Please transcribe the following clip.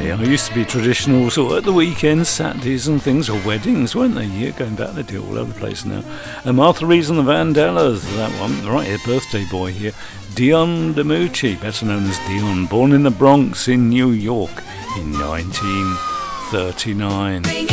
I used to be traditional sort of at the weekends, Saturdays and things, or weddings, weren't they? Yeah, going back, they do all over the place now. Martha Reeves and the Vandellas, that one. Right here, birthday boy here. Dion DiMucci, better known as Dion, born in the Bronx in New York in 1939.